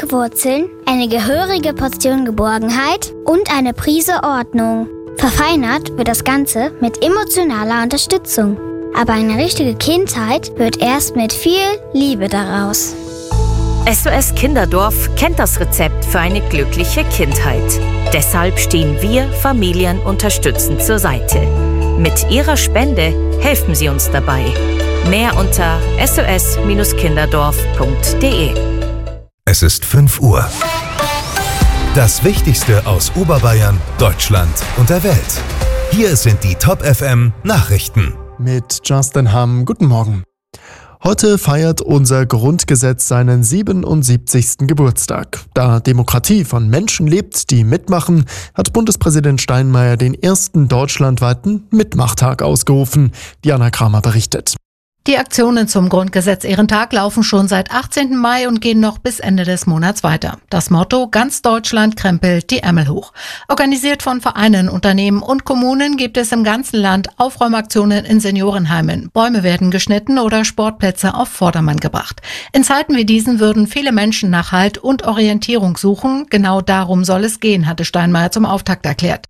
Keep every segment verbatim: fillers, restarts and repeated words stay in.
starke Wurzeln, eine gehörige Portion Geborgenheit und eine Prise Ordnung. Verfeinert wird das Ganze mit emotionaler Unterstützung. Aber eine richtige Kindheit wird erst mit viel Liebe daraus. S O S Kinderdorf kennt das Rezept für eine glückliche Kindheit. Deshalb stehen wir Familien unterstützend zur Seite. Mit Ihrer Spende helfen Sie uns dabei. Mehr unter s o s kinderdorf punkt d e. Es ist fünf Uhr. Das Wichtigste aus Oberbayern, Deutschland und der Welt. Hier sind die Top F M Nachrichten. Mit Justin Hamm, guten Morgen. Heute feiert unser Grundgesetz seinen siebenundsiebzigsten Geburtstag. Da Demokratie von Menschen lebt, die mitmachen, hat Bundespräsident Steinmeier den ersten deutschlandweiten Mitmachtag ausgerufen. Diana Kramer berichtet. Die Aktionen zum Grundgesetz-Ehrentag laufen schon seit achtzehnten Mai und gehen noch bis Ende des Monats weiter. Das Motto: Ganz Deutschland krempelt die Ärmel hoch. Organisiert von Vereinen, Unternehmen und Kommunen gibt es im ganzen Land Aufräumaktionen in Seniorenheimen. Bäume werden geschnitten oder Sportplätze auf Vordermann gebracht. In Zeiten wie diesen würden viele Menschen nach Halt und Orientierung suchen. Genau darum soll es gehen, hatte Steinmeier zum Auftakt erklärt.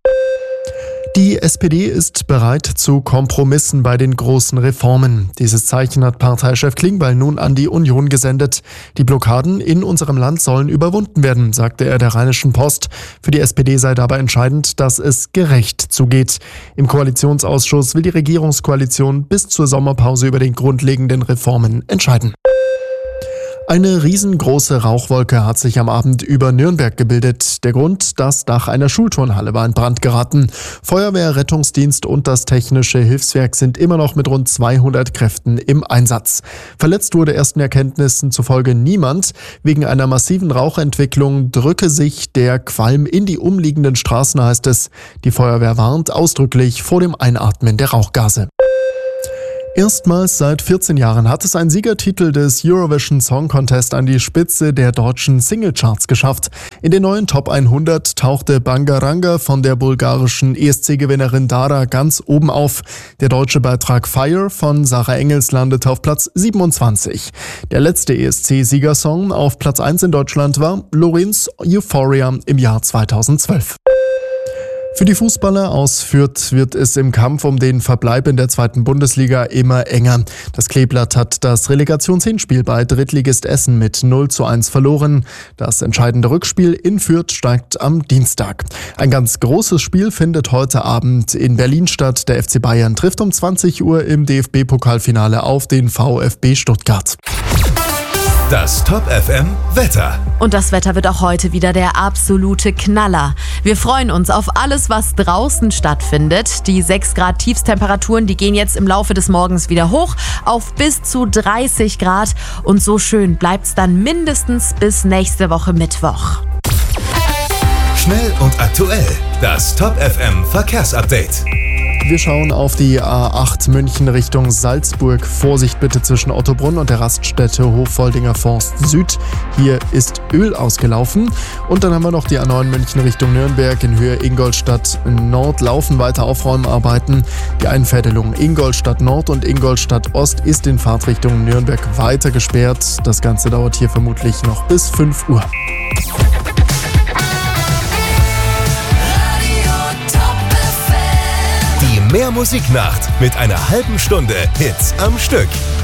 Die S P D ist bereit zu Kompromissen bei den großen Reformen. Dieses Zeichen hat Parteichef Klingbeil nun an die Union gesendet. Die Blockaden in unserem Land sollen überwunden werden, sagte er der Rheinischen Post. Für die S P D sei dabei entscheidend, dass es gerecht zugeht. Im Koalitionsausschuss will die Regierungskoalition bis zur Sommerpause über den grundlegenden Reformen entscheiden. Eine riesengroße Rauchwolke hat sich am Abend über Nürnberg gebildet. Der Grund: das Dach einer Schulturnhalle war in Brand geraten. Feuerwehr, Rettungsdienst und das Technische Hilfswerk sind immer noch mit rund zweihundert Kräften im Einsatz. Verletzt wurde ersten Erkenntnissen zufolge niemand. Wegen einer massiven Rauchentwicklung drücke sich der Qualm in die umliegenden Straßen, heißt es. Die Feuerwehr warnt ausdrücklich vor dem Einatmen der Rauchgase. Erstmals seit vierzehn Jahren hat es ein Siegertitel des Eurovision Song Contest an die Spitze der deutschen Singlecharts geschafft. In den neuen Top hundert tauchte Bangaranga von der bulgarischen E S C-Gewinnerin Dara ganz oben auf. Der deutsche Beitrag Fire von Sarah Engels landete auf Platz siebenundzwanzig. Der letzte E S C-Siegersong auf Platz eins in Deutschland war Lorenz Euphoria im Jahr zweitausendzwölf. Für die Fußballer aus Fürth wird es im Kampf um den Verbleib in der zweiten Bundesliga immer enger. Das Kleeblatt hat das Relegationshinspiel bei Drittligist Essen mit null zu eins verloren. Das entscheidende Rückspiel in Fürth steigt am Dienstag. Ein ganz großes Spiel findet heute Abend in Berlin statt. Der F C Bayern trifft um zwanzig Uhr im D F B-Pokalfinale auf den VfB Stuttgart. Das Top F M Wetter. Und das Wetter wird auch heute wieder der absolute Knaller. Wir freuen uns auf alles, was draußen stattfindet. Die sechs Grad Tiefstemperaturen, die gehen jetzt im Laufe des Morgens wieder hoch auf bis zu dreißig Grad. Und so schön bleibt's dann mindestens bis nächste Woche Mittwoch. Schnell und aktuell. Das Top F M Verkehrsupdate. Wir schauen auf die A acht München Richtung Salzburg. Vorsicht bitte zwischen Ottobrunn und der Raststätte Hoffoldinger Forst Süd. Hier ist Öl ausgelaufen. Und dann haben wir noch die A neun München Richtung Nürnberg. In Höhe Ingolstadt Nord laufen weiter Aufräumarbeiten. Die Einfädelung Ingolstadt Nord und Ingolstadt Ost ist in Fahrtrichtung Nürnberg weiter gesperrt. Das Ganze dauert hier vermutlich noch bis fünf Uhr. Die Mehr Musiknacht mit einer halben Stunde Hits am Stück.